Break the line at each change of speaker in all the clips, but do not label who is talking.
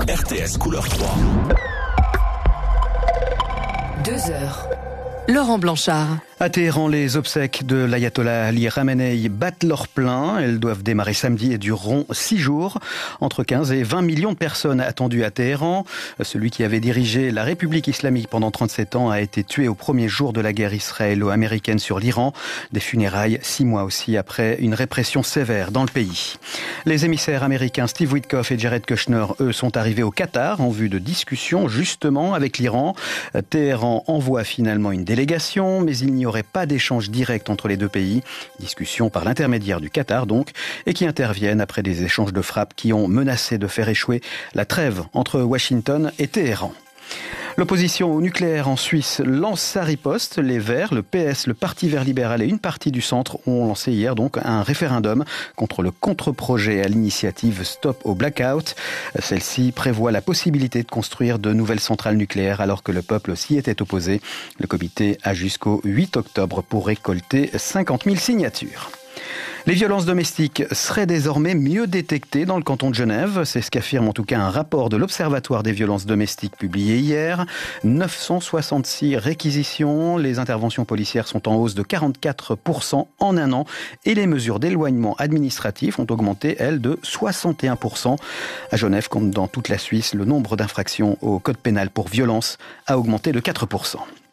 RTS couleur 3.
2 heures. Laurent Blanchard.
À Téhéran, les obsèques de l'ayatollah Ali Khamenei battent leur plein. Elles doivent démarrer samedi et dureront 6 jours. Entre 15 et 20 millions de personnes attendues à Téhéran. Celui qui avait dirigé la République islamique pendant 37 ans a été tué au premier jour de la guerre israélo-américaine sur l'Iran. Des funérailles 6 mois aussi après une répression sévère dans le pays. Les émissaires américains Steve Witkoff et Jared Kushner, eux, sont arrivés au Qatar en vue de discussions justement avec l'Iran. Téhéran envoie finalement une délégation, mais il n'y aurait pas d'échange direct entre les deux pays. Discussion par l'intermédiaire du Qatar donc, et qui interviennent après des échanges de frappes qui ont menacé de faire échouer la trêve entre Washington et Téhéran. L'opposition au nucléaire en Suisse lance sa riposte. Les Verts, le PS, le Parti vert libéral et une partie du centre ont lancé hier donc un référendum contre le contre-projet à l'initiative Stop au Blackout. Celle-ci prévoit la possibilité de construire de nouvelles centrales nucléaires alors que le peuple s'y était opposé. Le comité a jusqu'au 8 octobre pour récolter 50 000 signatures. Les violences domestiques seraient désormais mieux détectées dans le canton de Genève. C'est ce qu'affirme en tout cas un rapport de l'Observatoire des violences domestiques publié hier. 966 réquisitions. Les interventions policières sont en hausse de 44% en un an. Et les mesures d'éloignement administratif ont augmenté, elles, de 61%. À Genève, comme dans toute la Suisse, le nombre d'infractions au code pénal pour violence a augmenté de 4%.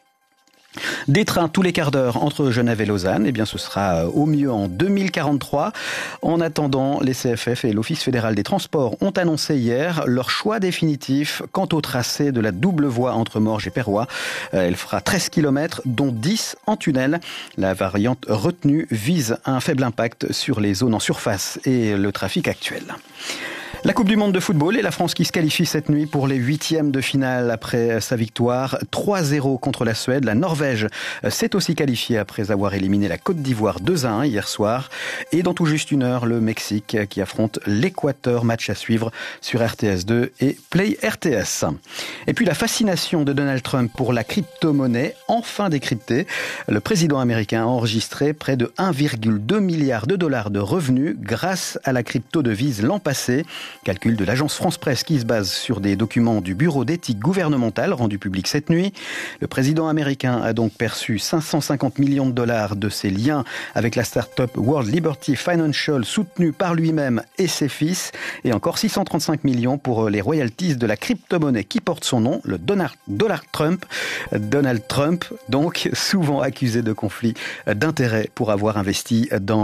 Des trains tous les quarts d'heure entre Genève et Lausanne, eh bien ce sera au mieux en 2043. En attendant, les CFF et l'Office fédéral des transports ont annoncé hier leur choix définitif quant au tracé de la double voie entre Morges et Perrois. Elle fera 13 km, dont 10 en tunnel. La variante retenue vise un faible impact sur les zones en surface et le trafic actuel. La Coupe du Monde de football et la France qui se qualifie cette nuit pour les 8e de finale après sa victoire 3-0 contre la Suède. La Norvège s'est aussi qualifiée après avoir éliminé la Côte d'Ivoire 2-1 hier soir. Et dans tout juste une heure, le Mexique qui affronte l'Équateur. Match à suivre sur RTS2 et Play RTS. Et puis la fascination de Donald Trump pour la crypto-monnaie, enfin décryptée. Le président américain a enregistré près de 1,2 milliard de dollars de revenus grâce à la crypto-devise l'an passé. Calcul de l'agence France Presse qui se base sur des documents du Bureau d'éthique gouvernementale rendus publics cette nuit. Le président américain a donc perçu 550 millions de dollars de ses liens avec la start-up World Liberty Financial soutenue par lui-même et ses fils. Et encore 635 millions pour les royalties de la crypto-monnaie qui porte son nom, le Donald Trump. Donald Trump, donc souvent accusé de conflit d'intérêts pour avoir investi dans